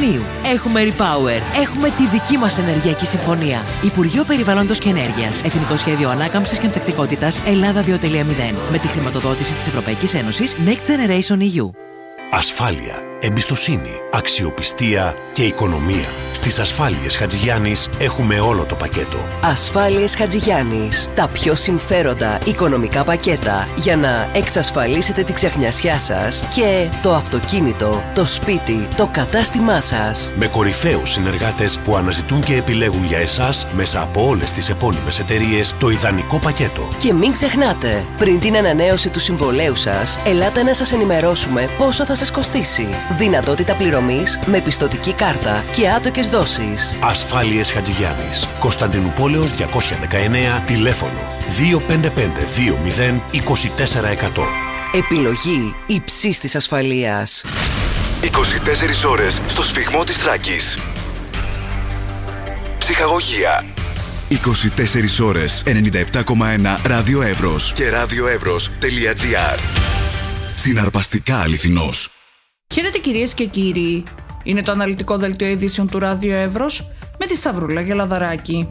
Ιουνίου. Έχουμε Repower. Έχουμε τη δική μας ενεργειακή συμφωνία. Υπουργείο Περιβάλλοντος και Ενέργειας. Εθνικό Σχέδιο Ανάκαμψης και Ανθεκτικότητας Ελλάδα 2.0. Με τη χρηματοδότηση της Ευρωπαϊκής Ένωσης Next Generation EU. Ασφάλεια, εμπιστοσύνη, αξιοπιστία και οικονομία. Στις Ασφάλειες Χατζηγιάννης έχουμε όλο το πακέτο. Ασφάλειες Χατζηγιάννης. Τα πιο συμφέροντα οικονομικά πακέτα για να εξασφαλίσετε τη ξεχνιασιά σας και το αυτοκίνητο, το σπίτι, το κατάστημά σας. Με κορυφαίους συνεργάτες που αναζητούν και επιλέγουν για εσάς μέσα από όλες τις επώνυμες εταιρείες το ιδανικό πακέτο. Και μην ξεχνάτε, πριν την ανανέωση του συμβολέου σας, ελάτε να σας ενημερώσουμε πόσο θα σας κοστίσει. Δυνατότητα πληρωμής με πιστωτική κάρτα και άτοκες δόσεις. Ασφάλειες Χατζηγιάννης. Κωνσταντινούπολεως 219, τηλέφωνο 255 20 24 100. Επιλογή υψής της ασφαλείας. 24 ώρες στο σφυγμό της Θράκης. Ψυχαγωγία. 24 ώρες 97,1 Ράδιο Εύρος και radioevros.gr. Συναρπαστικά αληθινός. Χαίρετε κυρίες και κύριοι. Είναι το αναλυτικό δελτίο ειδήσεων του Ράδιο Εύρος με τη Σταυρούλα Γελαδαράκη.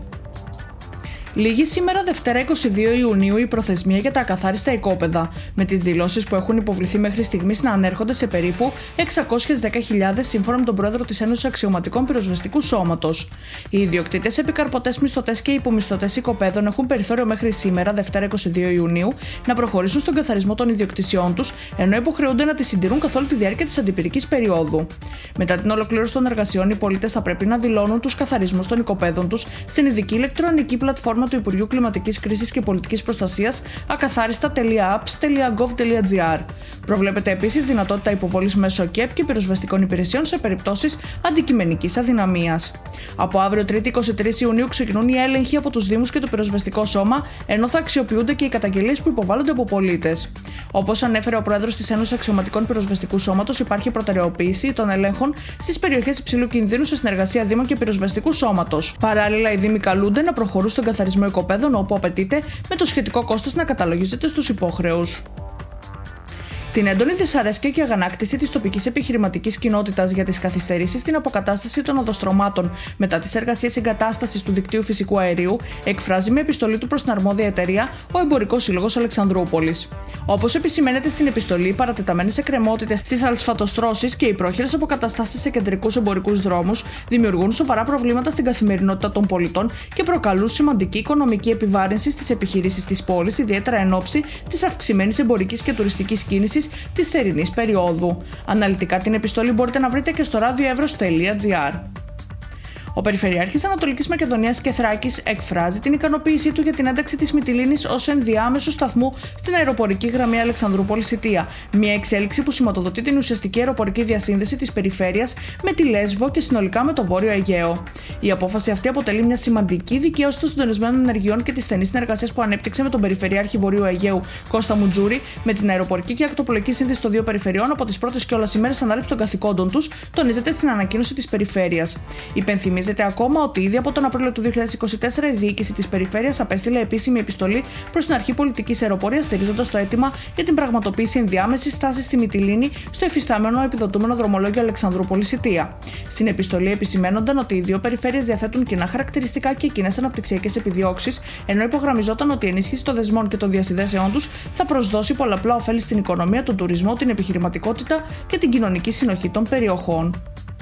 Λήγει σήμερα Δευτέρα 22 Ιουνίου η προθεσμία για τα ακαθάριστα οικόπεδα, με τις δηλώσεις που έχουν υποβληθεί μέχρι στιγμής να ανέρχονται σε περίπου 610.000 σύμφωνα με τον πρόεδρο της Ένωσης Αξιωματικών Πυροσβεστικού Σώματος. Οι ιδιοκτήτες, επικαρποτές, μισθωτές και υπομισθωτές οικοπαίδων έχουν περιθώριο μέχρι σήμερα, Δευτέρα 22 Ιουνίου, να προχωρήσουν στον καθαρισμό των ιδιοκτησιών τους, ενώ υποχρεούνται να τις συντηρούν καθ' όλη τη διάρκεια της αντιπυρικής περίοδου. Μετά την ολοκλήρωση των εργασιών, οι πολίτες θα πρέπει να δηλώνουν τους καθαρισμούς των οικοπαίδων τους στην ειδική ηλεκτρονική πλατφόρμα του Υπουργείου Κλιματικής Κρίσης και Πολιτικής Προστασίας ακαθάριστα.apps.gov.gr. Προβλέπεται επίσης δυνατότητα υποβολής μέσω ΚΕΠ και πυροσβεστικών υπηρεσιών σε περιπτώσεις αντικειμενικής αδυναμίας. Από αύριο 3η 23 Ιουνίου ξεκινούν οι έλεγχοι από τους Δήμους και το Πυροσβεστικό Σώμα, ενώ θα αξιοποιούνται και οι καταγγελίες που υποβάλλονται από πολίτες. Όπως ανέφερε ο πρόεδρος της Ένωσης Αξιωματικών Πυροσβεστικού Σώματος, υπάρχει προτεραιοποίηση των ελέγχων στις περιοχές υψηλού κινδύνου σε συνεργασία Δήμων και Πυροσβεστικού Σώματος. Παράλληλα, οι Δήμοι καλούνται να προχωρούν στον καθαρισμό οικοπαίδων όπου απαιτείται, με το σχετικό κόστος να καταλογίζεται στους υπόχρεους. Την έντονη δυσαρέσκεια και αγανάκτηση της τοπικής επιχειρηματικής κοινότητας για τις καθυστερήσεις στην αποκατάσταση των οδοστρωμάτων μετά τις εργασίες εγκατάστασης του δικτύου φυσικού αερίου εκφράζει με επιστολή του προς την αρμόδια εταιρεία ο Εμπορικός Σύλλογος Αλεξανδρούπολης. Όπως επισημαίνεται στην επιστολή, οι παρατεταμένες εκκρεμότητες στις ασφαλτοστρώσεις και οι πρόχειρες αποκαταστάσεις σε κεντρικούς εμπορικούς δρόμους δημιουργούν σοβαρά προβλήματα στην καθημερινότητα των πολιτών και προκαλούν σημαντική οικονομική επιβάρυνση στις επιχειρήσεις της πόλης, ιδιαίτερα εν ώψη της αυξημένης εμπορικής και τουριστικής κίνησης της θερινής περίοδου. Αναλυτικά την επιστολή μπορείτε να βρείτε και στο radioevros.gr. Ο Περιφερειάρχης Ανατολικής Μακεδονίας και Θράκης εκφράζει την ικανοποίησή του για την ένταξη της Μυτιλήνης ως ενδιάμεσου σταθμού στην αεροπορική γραμμή Αλεξανδρούπολης-Σιτία, μια εξέλιξη που σηματοδοτεί την ουσιαστική αεροπορική διασύνδεση της περιφέρειας με τη Λέσβο και συνολικά με το Βόρειο Αιγαίο. Η απόφαση αυτή αποτελεί μια σημαντική δικαίωση των συντονισμένων ενεργειών και τη στενή συνεργασία που ανέπτυξε με τον Περιφερειάρχη Βορείου Αιγαίου Κώστα Μουτζούρη με την αεροπορική και ακτοπλοϊκή σύνδεση των δύο περιφερειών από τις πρώτες κιόλας ημέρες ανάληψης των καθηκόντων τους, τονίζεται στην ανακοίνωση της περιφέρειας. Υπενθυμίζεται ακόμα ότι ήδη από τον Απρίλιο του 2024 η διοίκηση της περιφέρειας απέστειλε επίσημη επιστολή προς την Αρχή Πολιτικής Αεροπορίας στηρίζοντας το αίτημα για την πραγματοποίηση ενδιάμεσης στάσης στη Μυτιλήνη στο εφιστάμενο επιδοτούμενο δρομολόγιο Αλεξανδρούπολης-Σιτία. Στην επιστολή επισημαίνονταν ότι οι δύο περιφέρειες διαθέτουν κοινά χαρακτηριστικά και κοινές αναπτυξιακές επιδιώξεις, ενώ υπογραμμιζόταν ότι η ενίσχυση των δεσμών και των διασυνδέσεών τους θα προσδώσει πολλαπλά ωφέλη στην οικονομία, τον τουρισμό, την επιχειρηματικότητα και την κοινωνική συνοχή των περιοχών.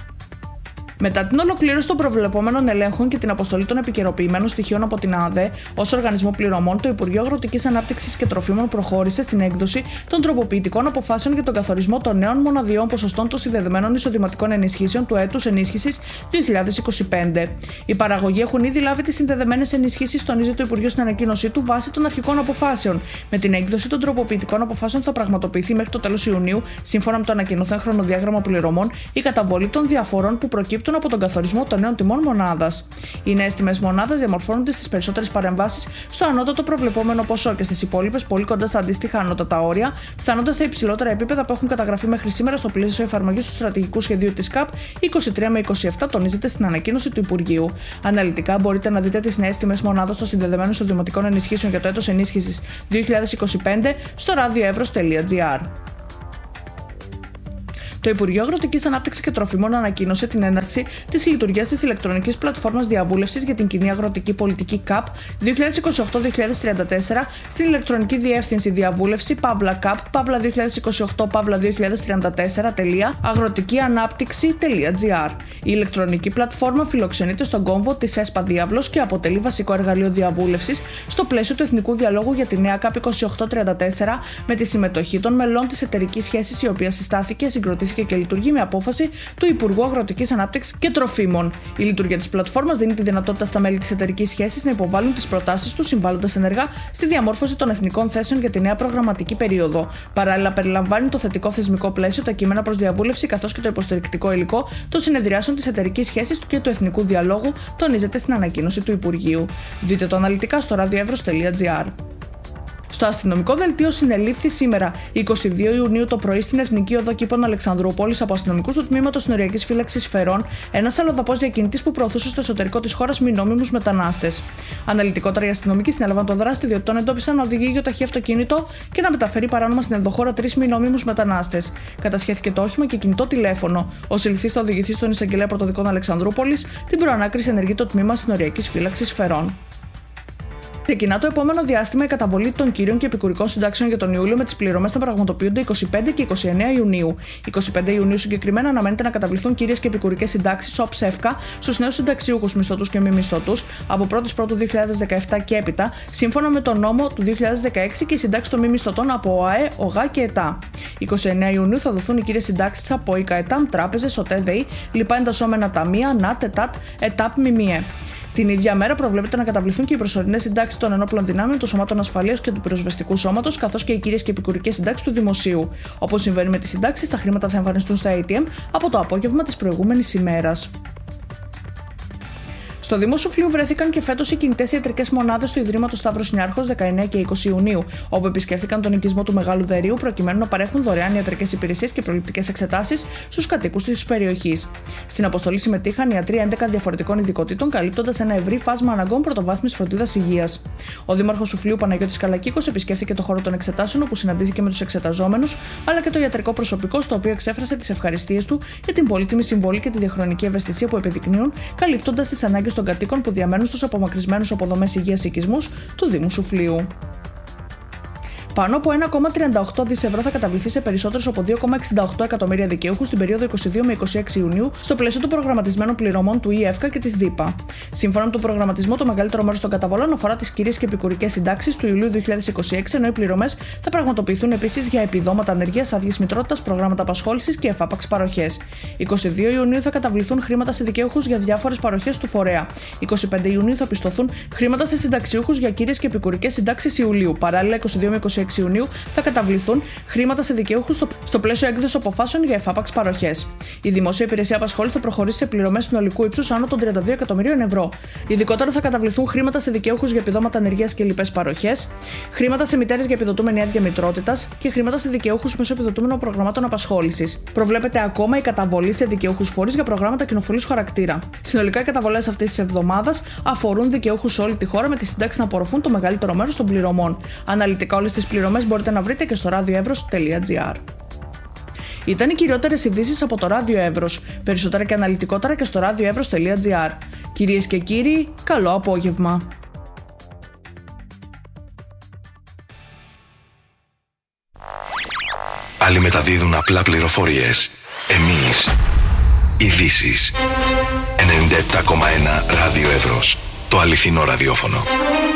Μετά την ολοκλήρωση των προβλεπόμενων ελέγχων και την αποστολή των επικαιροποιημένων στοιχείων από την ΑΔΕ ως οργανισμό πληρωμών, το Υπουργείο Αγροτικής Ανάπτυξης και Τροφίμων προχώρησε στην έκδοση των τροποποιητικών αποφάσεων για τον καθορισμό των νέων μοναδιών ποσοστών των συνδεδεμένων εισοδηματικών ενισχύσεων του έτους ενίσχυσης 2025. Οι παραγωγοί έχουν ήδη λάβει τις συνδεδεμένες ενισχύσεις, τονίζει το Υπουργείο στην ανακοίνωσή του βάσει των αρχικών αποφάσεων. Με την έκδοση των τροποποιητικών αποφάσεων θα πραγματοποιηθεί μέχρι το τέλος Ιουνίου, σύμφωνα με το ανακοινωθέν χρονοδιάγραμμα πληρωμών, η καταβολή των διαφορών που προκύπτουν από τον καθορισμό των νέων τιμών μονάδας. Οι νέες τιμές μονάδας διαμορφώνονται στις περισσότερες παρεμβάσεις στο ανώτατο προβλεπόμενο ποσό και στις υπόλοιπες πολύ κοντά στα αντίστοιχα ανώτατα όρια, φτάνοντας στα υψηλότερα επίπεδα που έχουν καταγραφεί μέχρι σήμερα στο πλαίσιο εφαρμογής του στρατηγικού σχεδίου της ΚΑΠ 23 με 27, τονίζεται στην ανακοίνωση του Υπουργείου. Αναλυτικά μπορείτε να δείτε τις νέες τιμές μονάδας των συνδεδεμένων εισοδηματικών ενισχύσεων για το έτος ενίσχυσης 2025 στο radioevros.gr. Το Υπουργείο Αγροτικής Ανάπτυξης και Τροφίμων ανακοίνωσε την έναρξη της λειτουργίας της ηλεκτρονικής πλατφόρμας διαβούλευσης για την κοινή αγροτική πολιτική ΚΑΠ 2028-2034 στην ηλεκτρονική διεύθυνση διαβούλευση pavlacap2034.agrotikianaptixi.gr. Η ηλεκτρονική πλατφόρμα φιλοξενείται στον κόμβο της ΕΣΠΑ Διάβλος και αποτελεί βασικό εργαλείο διαβούλευσης στο πλαίσιο του Εθνικού Διαλόγου για τη νέα ΚΑΠ 2834 με τη συμμετοχή των μελών της εταιρικής σχέσης, η οποία συστάθηκε, συγκροτήθηκε και λειτουργεί με απόφαση του Υπουργού Αγροτικής Ανάπτυξης και Τροφίμων. Η λειτουργία της πλατφόρμας δίνει τη δυνατότητα στα μέλη της εταιρικής σχέσης να υποβάλουν τις προτάσεις τους, συμβάλλοντας ενεργά στη διαμόρφωση των εθνικών θέσεων για τη νέα προγραμματική περίοδο. Παράλληλα, περιλαμβάνει το θετικό θεσμικό πλαίσιο, τα κείμενα προς διαβούλευση καθώς και το υποστηρικτικό υλικό των συνεδριάσεων της εταιρικής σχέσης και του Εθνικού Διαλόγου, τονίζεται στην ανακοίνωση του Υπουργείου. Δείτε το αναλυτικά στο radioevros.gr. Στο αστυνομικό δελτίο συνελήφθη σήμερα, 22 Ιουνίου το πρωί, στην Εθνική Οδό Κήπων Αλεξανδρούπολης από αστυνομικούς του Τμήματος Συνοριακής Φύλαξης Φερών, ένας αλλοδαπός διακινητής που προωθούσε στο εσωτερικό της χώρας μη νόμιμους μετανάστες. Αναλυτικότερα, οι αστυνομικοί συνέλαβαν το δράστη, διότι τον εντόπισαν να οδηγεί γεωταχή αυτοκίνητο και να μεταφέρει παράνομα στην ενδοχώρα 3 μη νόμιμους μετανάστες. Κατασχέθηκε το όχημα και κινητό τηλέφωνο. Ο συλληφθής θα οδηγηθεί στον εισαγγελέα πρωτοδικών Αλεξανδρούπολης. Την προανάκριση ενεργεί το Τμήμα Συνοριακής Φύλαξης Φερών. Ξεκινά το επόμενο διάστημα η καταβολή των κύριων και επικουρικών συντάξεων για τον Ιούλιο, με τις πληρωμές να πραγματοποιούνται 25 και 29 Ιουνίου. 25 Ιουνίου συγκεκριμένα αναμένεται να καταβληθούν κύριες και επικουρικές συντάξεις ΟΠΣΕΦΚΑ στους νέους συνταξιούχους μισθωτούς και μη μισθωτούς από 1η Πρώτου 2017 και έπειτα, σύμφωνα με τον νόμο του 2016 και οι συντάξεις των μη μισθωτών από ΟΑΕ, ΟΓΑ και ΕΤΑ. 29 Ιουνίου θα δοθούν οι κύριες συντάξεις από ΙΚΑ, ΕΤΑΜ, τράπεζες, ΟΤΕΔΕΗ, λοιπά εντασσόμενα ταμεία, ΝΑΤ, ΕΤΑΤ, ΕΤΑΠ, ΜΜΕ. Την ίδια μέρα προβλέπεται να καταβληθούν και οι προσωρινές συντάξεις των ενόπλων δυνάμεων, των σωμάτων ασφαλείας και του πυροσβεστικού σώματος, καθώς και οι κύριες και επικουρικές συντάξεις του δημοσίου. Όπως συμβαίνει με τις συντάξεις, τα χρήματα θα εμφανιστούν στα ATM από το απόγευμα της προηγούμενης ημέρας. Στο Δήμο Σουφλίου βρέθηκαν και φέτος οι κινητές ιατρικές μονάδες του Ιδρύματος Σταύρος Νιάρχος 19 και 20 Ιουνίου, όπου επισκέφθηκαν τον οικισμό του Μεγάλου Δερείου προκειμένου να παρέχουν δωρεάν ιατρικές υπηρεσίες και προληπτικές εξετάσεις στους κατοίκους της περιοχής. Στην αποστολή συμμετείχαν ιατροί 11 διαφορετικών ειδικοτήτων, καλύπτοντας ένα ευρύ φάσμα αναγκών πρωτοβάθμιας φροντίδας υγείας. Ο Δήμαρχος Σουφλίου Παναγιώτης Καλακίκος επισκέφθηκε το χώρο των εξετάσεων, όπου συναντήθηκε με τους εξεταζόμενους αλλά και το ιατρικό προσωπικό, στο οποίο εξέφρασε τις ευχαριστίες του για την πολύτιμη συμβολή και τη διαχρονική ευαισθησία που επιδεικνύουν, καλύπτοντας τις ανάγκες των κατοίκων που διαμένουν στους απομακρυσμένους αποδομές υγείας οικισμούς του Δήμου Σουφλίου. Πάνω από 1,38 δις ευρώ θα καταβληθεί σε περισσότερους από 2,68 εκατομμύρια δικαιούχους στην περίοδο 22 με 26 Ιουνίου στο πλαίσιο των προγραμματισμένων πληρωμών του ΙΕΦΚΑ και της ΔΥΠΑ. Σύμφωνα με τον προγραμματισμό, το μεγαλύτερο μέρος των καταβολών αφορά τις κύριες και επικουρικές συντάξεις του Ιουλίου 2026, ενώ οι πληρωμές θα πραγματοποιηθούν επίσης για επιδόματα ανεργίας, άδειες μητρότητας, προγράμματα απασχόλησης και εφάπαξ παροχές. 22 Ιουνίου θα καταβληθούν χρήματα σε δικαιούχους για διάφορες παροχές του φορέα. 25 Ιουνίου θα πιστωθούν χρήματα σε συνταξιούχους για κύριες και επικουρικές συντάξεις Ιουλίου. Παράλληλα, 22 με 26 Ιουνίου θα καταβληθούν χρήματα σε δικαιούχους στο πλαίσιο έκδοσης αποφάσεων για εφάπαξ παροχές. Η Δημόσια Υπηρεσία Απασχόλησης θα προχωρήσει σε πληρωμές συνολικού ύψους άνω των 32 εκατομμυρίων ευρώ. Ειδικότερα θα καταβληθούν χρήματα σε δικαιούχους για επιδόματα ανεργίας και λοιπές παροχές, χρήματα σε μητέρες για επιδοτούμενη άδεια μητρότητας και χρήματα σε δικαιούχους μέσω επιδοτούμενων προγραμμάτων απασχόλησης. Προβλέπεται ακόμα η καταβολή σε δικαιούχους φορείς για προγράμματα κοινοφελούς χαρακτήρα. Συνολικά, οι καταβολές αυτής της εβδομάδας αφορούν δικαιούχους σε όλη τη χώρα, με τη συντάξη να απορροφούν το μεγαλύτερο μέρος των πληρωμών. Αναλυτικά όλες τις πληρωμές μπορείτε να βρείτε και στο radioevros.gr. Ήταν οι κυριότερες ειδήσεις από το Ράδιο Εύρος. Περισσότερα και αναλυτικότερα και στο radioevros.gr. Κυρίες και κύριοι, καλό απόγευμα. Άλλοι μεταδίδουν απλά πληροφορίες. Εμείς, ειδήσεις. 97,1 Ράδιο Εύρος. Το αληθινό ραδιόφωνο.